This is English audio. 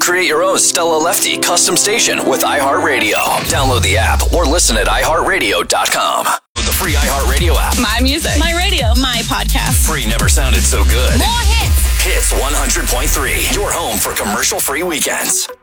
Create your own Stella Lefty custom station with iHeartRadio. Download the app or listen at iHeartRadio.com. The free iHeartRadio app. My music. My radio. My podcast. Free never sounded so good. More hits. Hits 100.3. Your home for commercial-free weekends.